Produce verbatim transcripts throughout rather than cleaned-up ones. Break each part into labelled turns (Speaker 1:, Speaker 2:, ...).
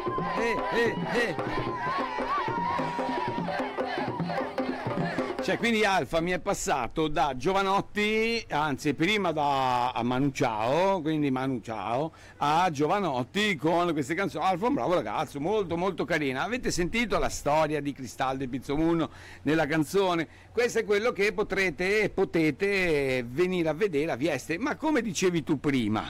Speaker 1: eh, eh, eh. Cioè, quindi Alfa mi è passato da Jovanotti, anzi prima da a Manu Ciao, quindi Manu Ciao, a Jovanotti con queste canzoni. Alfa è un bravo ragazzo, molto molto carina. Avete sentito la storia di Cristaldo e Pizzomunno nella canzone? Questo è quello che potrete potete venire a vedere a Vieste. Ma come dicevi tu prima,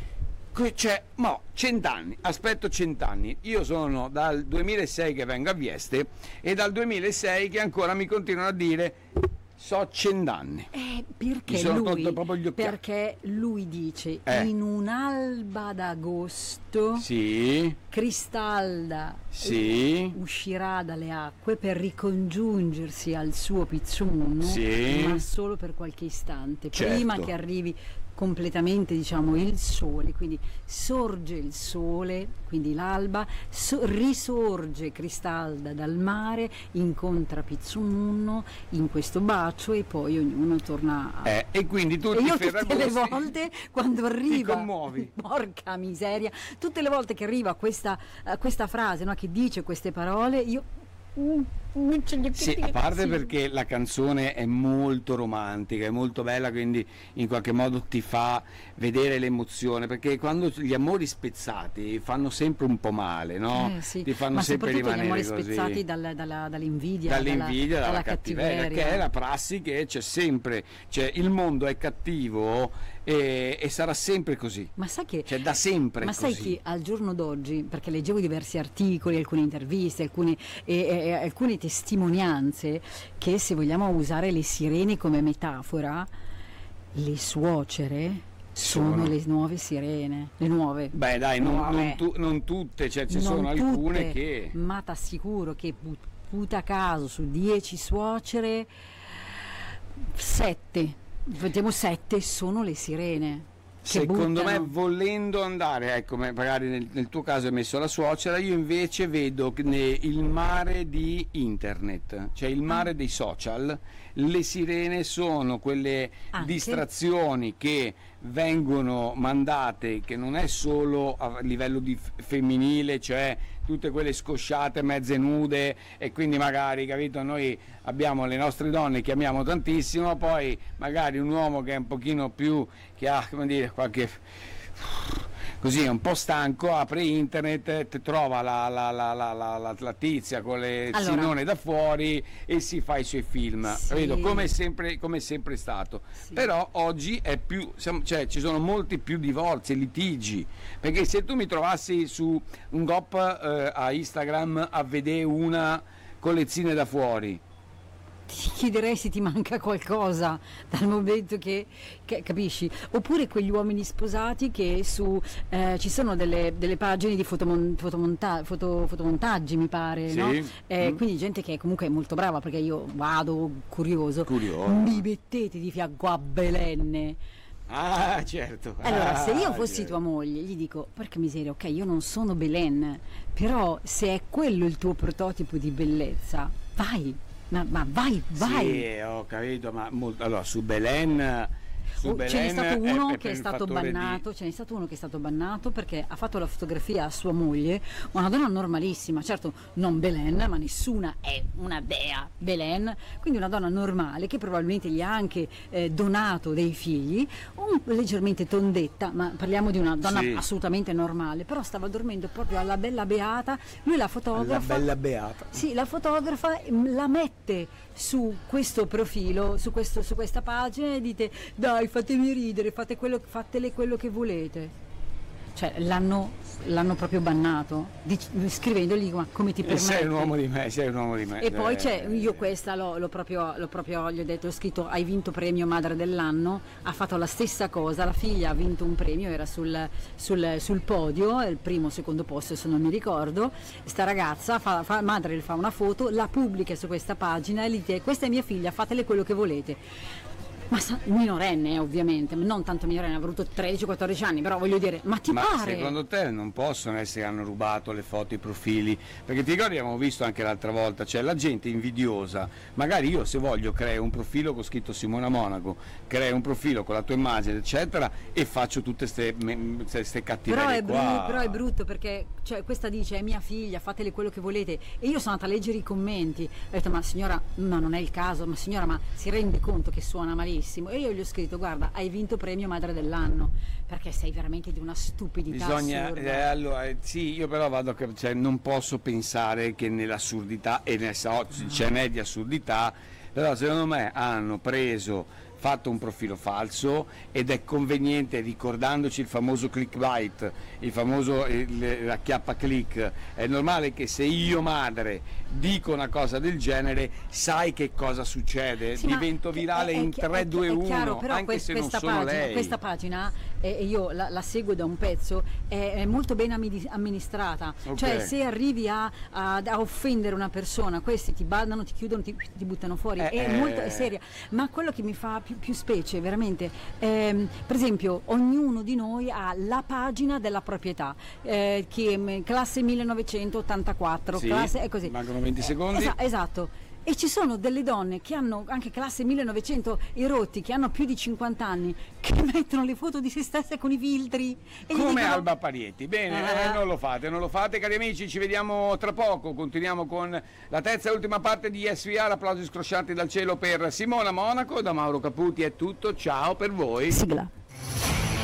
Speaker 1: c'è mo cent'anni, aspetto cent'anni. Io sono dal duemilasei che vengo a Vieste e dal duemilasei che ancora mi continuano a dire so cent'anni.
Speaker 2: Eh, perché
Speaker 1: sono
Speaker 2: lui,
Speaker 1: tolto proprio gli occhiali.
Speaker 2: perché lui dice
Speaker 1: Eh.
Speaker 2: in un'alba d'agosto
Speaker 1: Sì,
Speaker 2: Cristalda
Speaker 1: sì,
Speaker 2: uscirà dalle acque per ricongiungersi al suo Pizzomunno,
Speaker 1: Sì.
Speaker 2: ma solo per qualche istante,
Speaker 1: Certo.
Speaker 2: prima che arrivi completamente, diciamo, il sole. Quindi sorge il sole, quindi l'alba, so- risorge Cristalda dal mare, incontra Pizzomunno in questo bacio e poi ognuno torna a...
Speaker 1: eh, e quindi tu
Speaker 2: E
Speaker 1: ti
Speaker 2: io tutte le
Speaker 1: ferragosti
Speaker 2: volte quando arriva,
Speaker 1: ti commuovi.
Speaker 2: porca miseria, tutte le volte che arriva questa, eh, questa frase, no, che dice queste parole, io mm, non ce ne
Speaker 1: Sì, a parte perché la canzone è molto romantica, è molto bella, quindi in qualche modo ti fa vedere l'emozione, perché quando gli amori spezzati fanno sempre un po' male, no?
Speaker 2: Eh, sì.
Speaker 1: Ti fanno
Speaker 2: Ma
Speaker 1: sempre
Speaker 2: soprattutto gli
Speaker 1: rimanere
Speaker 2: amori
Speaker 1: così.
Speaker 2: spezzati dal- dalla- dall'invidia,
Speaker 1: dall'invidia,
Speaker 2: dalla,
Speaker 1: dalla, cattiveria, che è la prassi che c'è sempre, cioè il mondo è cattivo e, e sarà sempre così,
Speaker 2: Ma sai che
Speaker 1: cioè da sempre
Speaker 2: Ma
Speaker 1: così.
Speaker 2: sai che al giorno d'oggi, perché leggevo diversi articoli, alcune interviste, alcune, e, e- e alcune testimonianze, che se vogliamo usare le sirene come metafora, le suocere sono,
Speaker 1: Sono.
Speaker 2: le nuove sirene, le nuove.
Speaker 1: Beh dai, non,
Speaker 2: Nuove.
Speaker 1: non tu- non tutte, cioè ci
Speaker 2: Non
Speaker 1: sono alcune
Speaker 2: tutte,
Speaker 1: che...
Speaker 2: ma t'assicuro che pu- puta caso su dieci suocere, sette, vediamo sette sono le sirene. Che
Speaker 1: Secondo me,
Speaker 2: buttano.
Speaker 1: volendo andare, ecco, me- magari nel, nel tuo caso hai messo la suocera, io invece vedo che ne- il mare di internet, cioè il mare
Speaker 2: Ah.
Speaker 1: dei social. Le sirene sono quelle
Speaker 2: Anche.
Speaker 1: distrazioni che vengono mandate, che non è solo a livello di f- femminile, cioè tutte quelle scosciate mezze nude, e quindi magari, capito, noi abbiamo le nostre donne che amiamo tantissimo, poi magari un uomo che è un pochino più, che ha, come dire, qualche così è un po' stanco, apre internet, t- trova la, la, la, la, la, la- la tizia con le
Speaker 2: Allora.
Speaker 1: zinone da fuori e si fa i suoi film,
Speaker 2: Sì.
Speaker 1: capito? Come è sempre, come è sempre stato.
Speaker 2: Sì.
Speaker 1: Però oggi è più, siamo- cioè ci sono molti più divorzi, litigi, perché se tu mi trovassi su un gop eh, a Instagram a vedere una con le zine da fuori,
Speaker 2: Ti chiederei se ti manca qualcosa dal momento che, che- capisci, oppure quegli uomini sposati che su eh, ci sono delle, delle pagine di fotomon- fotomonta- foto- fotomontaggi, mi pare,
Speaker 1: Sì.
Speaker 2: no? Eh,
Speaker 1: Mm.
Speaker 2: quindi gente che comunque è molto brava, perché io vado curioso,
Speaker 1: Curioso.
Speaker 2: mi mettete di fianco a Belenne.
Speaker 1: ah certo.
Speaker 2: Allora, se io
Speaker 1: Ah,
Speaker 2: fossi
Speaker 1: certo.
Speaker 2: tua moglie, gli dico, porca miseria, ok, io non sono Belen, però se è quello il tuo prototipo di bellezza, vai, ma, ma vai, vai.
Speaker 1: Sì, ho capito, ma molto, allora su Belen, su
Speaker 2: Oh, ce n'è
Speaker 1: Belen
Speaker 2: stato
Speaker 1: è-
Speaker 2: uno
Speaker 1: è
Speaker 2: che
Speaker 1: per
Speaker 2: è
Speaker 1: il
Speaker 2: stato
Speaker 1: fattore di-
Speaker 2: bannato, ce n'è stato uno che è stato bannato perché ha fatto la fotografia a sua moglie, una donna normalissima, certo non Belen, ma nessuna è una dea Belen, quindi una donna normale che probabilmente gli ha anche eh, donato dei figli, un, leggermente tondetta, ma parliamo di una donna
Speaker 1: Sì.
Speaker 2: assolutamente normale, però stava dormendo proprio alla bella beata, lui la
Speaker 1: La
Speaker 2: fotografa.
Speaker 1: bella beata.
Speaker 2: Sì, la fotografa mm, la mette su questo profilo, su, questo, su questa pagina e dite dai fatemi ridere, fate quello, fatele quello che volete. Cioè l'hanno, l'hanno proprio bannato, dic- scrivendogli ma come ti
Speaker 1: E
Speaker 2: permetti?
Speaker 1: sei un uomo di me, sei un uomo di me.
Speaker 2: E poi
Speaker 1: Eh,
Speaker 2: c'è, io questa l'ho, l'ho proprio, l'ho proprio, gli ho detto, ho scritto hai vinto premio madre dell'anno, ha fatto la stessa cosa, la figlia ha vinto un premio, era sul, sul, sul podio, il primo o secondo posto se non mi ricordo, sta ragazza, fa, fa, madre le fa una foto, la pubblica su questa pagina e gli dice questa è mia figlia, fatele quello che volete. Ma sa- minorenne, eh, ovviamente, non tanto minorenne, ha avuto tredici quattordici anni, però voglio dire, ma ti
Speaker 1: Ma
Speaker 2: pare?
Speaker 1: secondo te non possono essere che hanno rubato le foto, i profili? Perché ti ricordi, abbiamo visto anche l'altra volta, cioè la gente invidiosa, magari io se voglio creo un profilo con scritto Simona Monaco, creo un profilo con la tua immagine eccetera e faccio tutte queste cattiverie
Speaker 2: Però è,
Speaker 1: qua.
Speaker 2: bru- però è brutto perché cioè, questa dice è mia figlia, fatele quello che volete, e io sono andata a leggere i commenti, ho detto ma signora, ma non è il caso, ma signora, ma si rende conto che suona malissimo? E io gli ho scritto guarda, hai vinto premio madre dell'anno, perché sei veramente di una stupidità
Speaker 1: Bisogna,
Speaker 2: assurda.
Speaker 1: eh, allora, eh, sì, io però vado a, cioè, non posso pensare che nell'assurdità, e ne so, ce n'è di assurdità, però secondo me hanno preso, fatto un profilo falso, ed è conveniente, ricordandoci il famoso clickbait, il famoso il, la chiappa click, è normale che se io madre dico una cosa del genere sai che cosa succede,
Speaker 2: Sì, ma
Speaker 1: divento virale
Speaker 2: è- è
Speaker 1: in
Speaker 2: chi-
Speaker 1: tre,
Speaker 2: è-
Speaker 1: due,
Speaker 2: è chiaro,
Speaker 1: uno,
Speaker 2: però
Speaker 1: anche
Speaker 2: que-
Speaker 1: se non
Speaker 2: questa
Speaker 1: sono
Speaker 2: pagina,
Speaker 1: lei.
Speaker 2: questa pagina eh, io la, la seguo da un pezzo, è, è molto ben ammi- amministrata,
Speaker 1: Ok.
Speaker 2: cioè se arrivi a, a- a offendere una persona, questi ti bannano, ti chiudono, ti, ti buttano fuori,
Speaker 1: Eh,
Speaker 2: è
Speaker 1: eh.
Speaker 2: molto è seria, ma quello che mi fa più, più specie veramente, ehm, per esempio ognuno di noi ha la pagina della proprietà, eh, che mm, classe millenovecentottantaquattro,
Speaker 1: Sì,
Speaker 2: classe, è così.
Speaker 1: mancano venti
Speaker 2: Eh,
Speaker 1: secondi.
Speaker 2: esa- esatto. E ci sono delle donne che hanno anche classe millenovecento erotti, che hanno più di cinquanta anni, che mettono le foto di se stesse con i filtri. E gli
Speaker 1: Come
Speaker 2: dicono-
Speaker 1: Alba Parietti, bene,
Speaker 2: Ah.
Speaker 1: eh, non lo fate, non lo fate cari amici, ci vediamo tra poco, continuiamo con la terza e ultima parte di S V A, applausi scroscianti dal cielo per Simona Monaco, da Mauro Caputi è tutto, ciao per voi.
Speaker 2: Sigla.